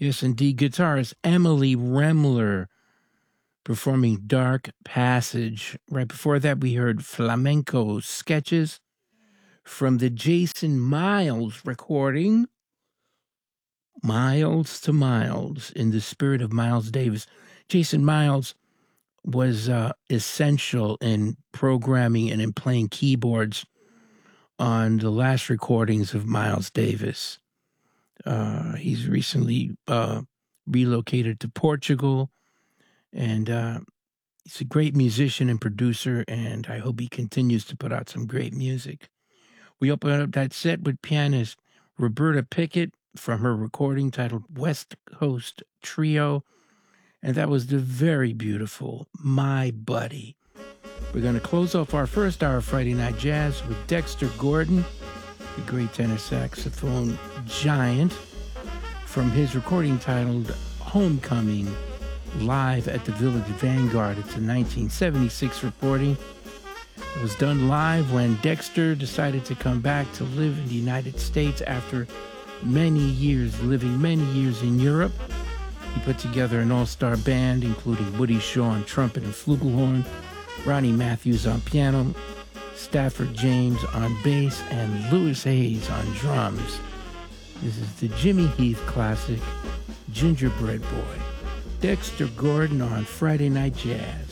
Yes, indeed. Guitarist Emily Remler performing Dark Passage. Right before that, we heard flamenco sketches from the Jason Miles recording, Miles to Miles, in the spirit of Miles Davis. Jason Miles was essential in programming and in playing keyboards on the last recordings of Miles Davis. He's recently relocated to Portugal, and he's a great musician and producer, and I hope he continues to put out some great music. We open up that set with pianist Roberta Pickett from her recording titled West Coast Trio, and that was the very beautiful My Buddy. We're going to close off our first hour of Friday Night Jazz with Dexter Gordon, the great tenor saxophone giant, from his recording titled Homecoming, live at the Village Vanguard. It's a 1976 recording. It was done live when Dexter decided to come back to live in the United States after living many years in Europe. He put together an all-star band, including Woody Shaw on trumpet and flugelhorn, Ronnie Matthews on piano, Stafford James on bass, and Louis Hayes on drums. This is the Jimmy Heath classic, Gingerbread Boy. Dexter Gordon on Friday Night Jazz.